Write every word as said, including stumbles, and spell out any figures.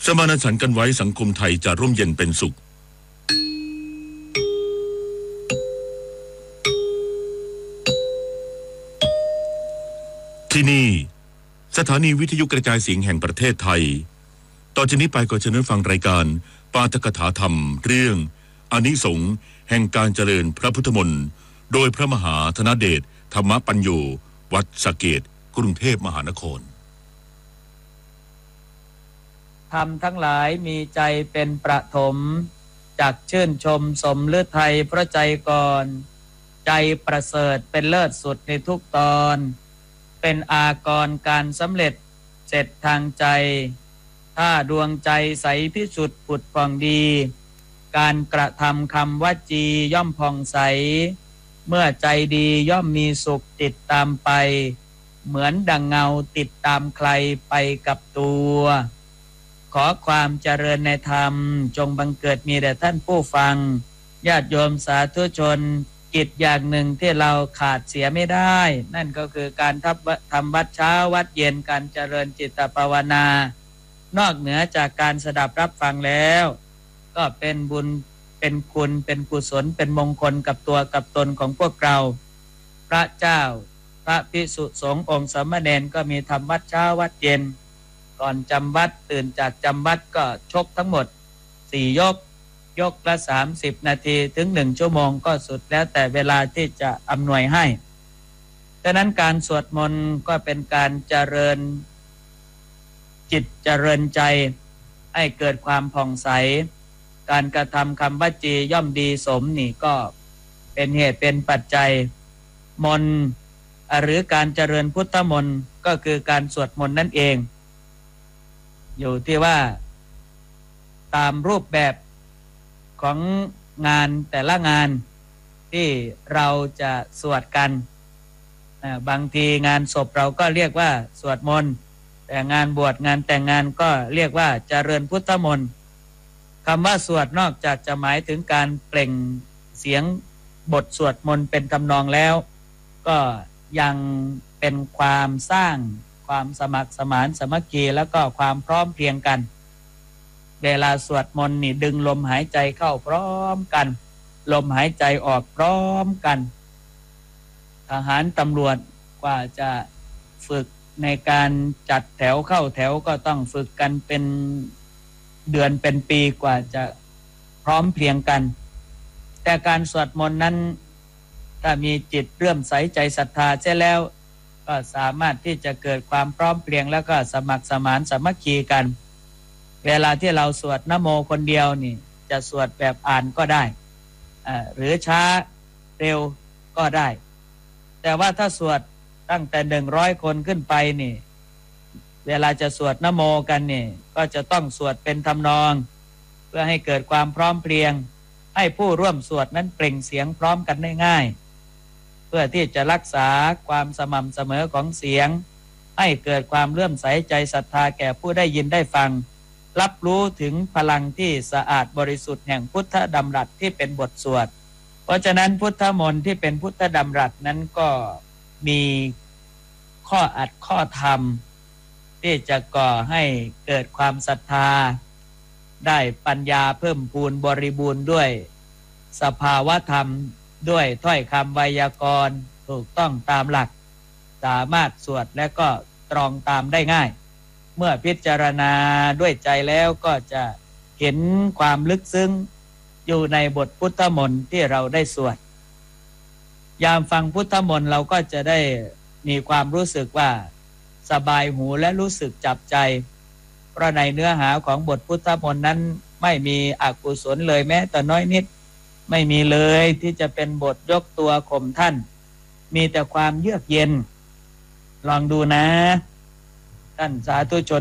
สมานฉันท์กันไว้สังคมไทยจะร่มเย็นเป็นสุขที่นี่สถานีวิทยุกระจายเสียงแห่งประเทศไทยต่อจากนี้ไปก็จะเชิญฟังรายการปาฐกถาธรรมเรื่องอานิสงส์แห่งการเจริญพระพุทธมนต์โดยพระมหาธนเดชธรรมปัญโยวัดสะเกษกรุงเทพมหานครธรรมทั้งหลายมีใจเป็นประถมจักชื่นชมสมฤทัยเพราะใจก่อนใจประเสริฐเป็นเลิศสุดในทุกตอนเป็นอากรการสำเร็จเสร็จทางใจถ้าดวงใจใสพิสุทธิ์ผุดผ่องดีการกระทำคำวจีย่อมผ่องใสเมื่อใจดีย่อมมีสุขติดตามไปเหมือนดังเงาติดตามใครไปกับตัวขอความเจริญในธรรมจงบังเกิดมีแด่ท่านผู้ฟังญาติโยมสาธุชนกิจอย่างหนึ่งที่เราขาดเสียไม่ได้นั่นก็คือการทำวัดเช้าวัดเย็นการเจริญจิตภาวนานอกเหนือจากการสดับรับฟังแล้วก็เป็นบุญเป็นคุณเป็นกุศลเป็นมงคลกับตัวกับตนของพวกเราพระเจ้าพระภิกษุสงฆ์องค์สามเณรก็มีทำวัดเช้าวัดเย็นก่อนจำวัดตื่นจากจำวัดก็ชกทั้งหมดสี่ยกยกละสามสิบนาทีถึงหนึ่งชั่วโมงก็สุดแล้วแต่เวลาที่จะอำนวยให้ดังนั้นการสวดมนต์ก็เป็นการเจริญจิตเจริญใจให้เกิดความผ่องใสการกระทำคำวจีย่อมดีสมนี่ก็เป็นเหตุเป็นปัจจัยมนต์หรือการเจริญพุทธมนต์ก็คือการสวดมนต์นั่นเองอยู่ที่ว่าตามรูปแบบของงานแต่ละงานที่เราจะสวดกันบางทีงานศพเราก็เรียกว่าสวดมนต์แต่งานบวชงานแต่งงานก็เรียกว่าเจริญพุทธมนต์คำว่าสวดนอกจากจะหมายถึงการเปล่งเสียงบทสวดมนต์เป็นทำนองแล้วก็ยังเป็นความสร้างความสมัครสมานสามัคคีแล้วก็ความพร้อมเพรียงกันเวลาสวดมนต์นี่ดึงลมหายใจเข้าพร้อมกันลมหายใจออกพร้อมกันทหารตำรวจกว่าจะฝึกในการจัดแถวเข้าแถวก็ต้องฝึกกันเป็นเดือนเป็นปีกว่าจะพร้อมเพรียงกันแต่การสวดมนต์นั้นถ้ามีจิตเลื่อมใสใจศรัทธาเสียแล้วก็สามารถที่จะเกิดความพร้อมเพรียงแล้วก็สมัครสมานสามัคคีกันเวลาที่เราสวดนะโมคนเดียวนี่จะสวดแบบอ่านก็ได้อ่าหรือช้าเร็วก็ได้แต่ว่าถ้าสวดตั้งแต่หนึ่งร้อยคนขึ้นไปนี่เวลาจะสวดนะโมกันนี่ก็จะต้องสวดเป็นทำนองเพื่อให้เกิดความพร้อมเพรียงให้ผู้ร่วมสวดนั้นเปล่งเสียงพร้อมกันได้ง่ายเพื่อที่จะรักษาความสม่ำเสมอของเสียงให้เกิดความเลื่อมใสใจศรัทธาแก่ผู้ได้ยินได้ฟังรับรู้ถึงพลังที่สะอาดบริสุทธิ์แห่งพุทธดำรัสที่เป็นบทสวดเพราะฉะนั้นพุทธมนต์ที่เป็นพุทธดำรัสนั้นก็มีข้ออัดข้อธรรมที่จะก่อให้เกิดความศรัทธาได้ปัญญาเพิ่มพูนบริบูรณ์ด้วยสภาวธรรมด้วยถ้อยคำไวยากรณ์ถูกต้องตามหลักสามารถสวดและก็ตรองตามได้ง่ายเมื่อพิจารณาด้วยใจแล้วก็จะเห็นความลึกซึ้งอยู่ในบทพุทธมนต์ที่เราได้สวดยามฟังพุทธมนต์เราก็จะได้มีความรู้สึกว่าสบายหูและรู้สึกจับใจเพราะในเนื้อหาของบทพุทธมนต์นั้นไม่มีอกุศลเลยแม้แต่น้อยนิดไม่มีเลยที่จะเป็นบทยกตัวข่มท่านมีแต่ความเยือกเย็นลองดูนะท่านสาธุชน